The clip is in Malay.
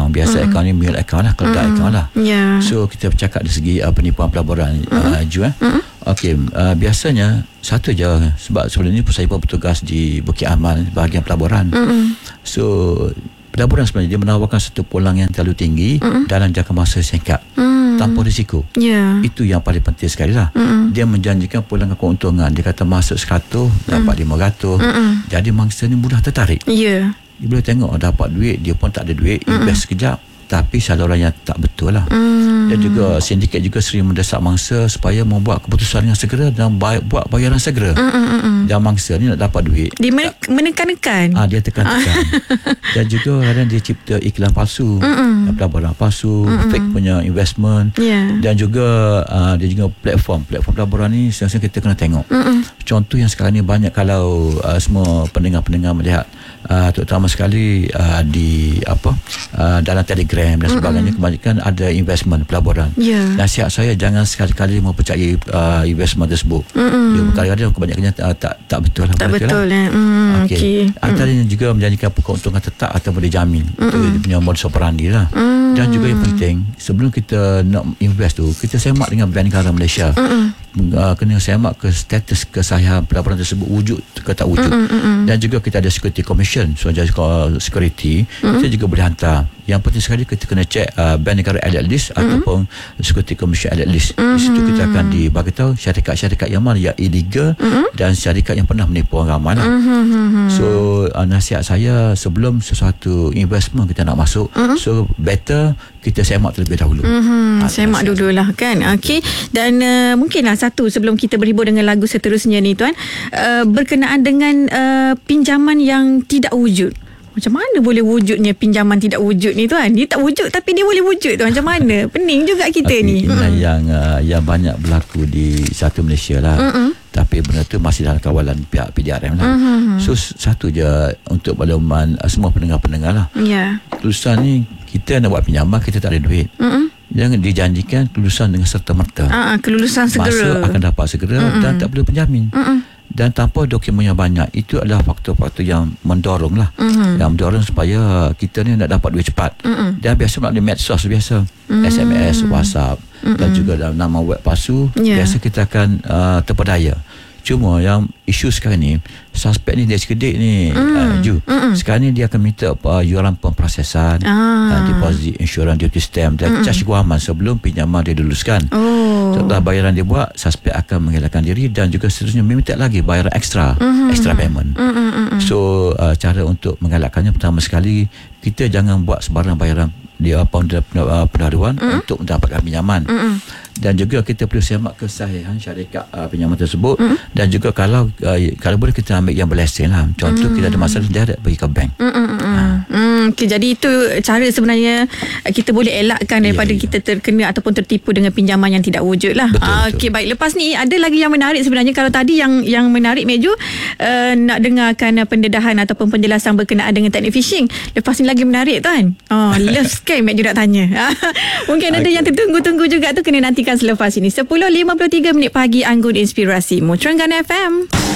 akaun. Biasa akaun ni mule account lah, kalau tak account lah. So kita bercakap dari segi penipuan pelaburan Ju. Okey, biasanya satu je, sebab sebelum ni saya pun bertugas di Bukit Aman bahagian pelaburan. So pelaburan sebenarnya dia menawarkan satu pulang yang terlalu tinggi dalam jangka masa singkat tanpa risiko. Itu yang paling penting sekali lah. Dia menjanjikan pulangan keuntungan. Dia kata masuk 100 dapat 500. Jadi mangsa ni mudah tertarik. Dia boleh tengok dapat duit, dia pun tak ada duit, invest sekejap, tapi saluran yang tak betul lah. Dan juga sindiket juga sering mendesak mangsa supaya membuat keputusan yang segera dan buat bayaran segera. Dan mangsa ni nak dapat duit, dia menekan-nekan. Dia tekan-tekan. Dan juga kadang dia cipta iklan palsu, pelaburan palsu, fake punya investment. Dan juga dia juga platform pelaburan ni seharusnya kita kena tengok. Contoh yang sekarang ni banyak, kalau semua pendengar-pendengar melihat, terutama sekali di dalam Telegram dan sebagainya, kebanyakan ada investment pelaburan. Nasihat saya, jangan sekali-kali mempercayai investment tersebut. Dia kadang-kadang kebanyakannya tak betul lah. Tak betul lah. Okay. Antaranya juga menjanjikan keuntungan tetap atau boleh jamin. Itu dia punya modus operandi lah. Dan juga yang penting, sebelum kita nak invest tu, kita semak dengan Bank Negara Malaysia. Kena semak ke status kesahihan pelaburan tersebut, wujud ke tak wujud. Dan juga kita ada security commission, so jadi security kita juga boleh hantar. Yang penting sekali kita kena cek Bank Negara Alert List ataupun Security Commission Alert List. Di situ kita akan dibagi tahu syarikat-syarikat yang mana yang illegal dan syarikat yang pernah menipu orang ramai lah. So nasihat saya, sebelum sesuatu investment kita nak masuk, so better kita semak terlebih dahulu. Semak dululah kan. Okey. Dan mungkinlah satu, sebelum kita berhibur dengan lagu seterusnya ni tuan, berkenaan dengan pinjaman yang tidak wujud. Macam mana boleh wujudnya pinjaman tidak wujud ni tuan? Dia tak wujud tapi dia boleh wujud tuan. Macam mana? Pening juga kita ni. Inilah yang banyak berlaku di satu Malaysia lah. Tapi benda tu masih dalam kawalan pihak PDRM lah. So satu je untuk makluman semua pendengar-pendengar lah. Kelulusan ni, kita nak buat pinjaman, kita tak ada duit. Jangan dijanjikan kelulusan dengan serta-merta. Kelulusan segera. Masa akan dapat segera dan tak perlu penjamin. Dan tanpa dokumen yang banyak. Itu adalah faktor-faktor yang mendorong lah. Yang mendorong supaya kita ni nak dapat duit cepat. Dan biasa melalui medsos biasa, SMS, WhatsApp, dan juga dalam nama web palsu. Biasa kita akan terpedaya. Cuma yang isu sekarang ni, suspek ni dia sekedik ni, Ju. Sekarang ni dia akan minta yuran pemprosesan, deposit, insurans, duty stamp dan cas guaman sebelum pinjaman dia diluluskan. Setelah bayaran dia buat, suspek akan mengelakkan diri dan juga seterusnya meminta lagi bayaran extra payment. So cara untuk mengelakkannya, pertama sekali kita jangan buat sebarang bayaran dia pendaruan untuk mendapatkan pinjaman. Dan juga kita perlu semak kesahihan syarikat pinjaman tersebut. Dan juga kalau boleh kita ambil yang berlesen lah. Contoh kita ada masalah, dia ada pergi ke bank. Okay, jadi itu cara sebenarnya kita boleh elakkan daripada kita terkena ataupun tertipu dengan pinjaman yang tidak wujud lah. Okey, baik. Lepas ni ada lagi yang menarik sebenarnya. Kalau tadi yang menarik Meju, nak dengarkan pendedahan ataupun penjelasan berkenaan dengan teknik phishing. Lepas ni lagi menarik tuan. Love scam Meju nak tanya. Mungkin ada yang tertunggu-tunggu juga tu, kena nantikan selepas ini. 10.53 pagi, Anggun Inspirasi Terengganu FM.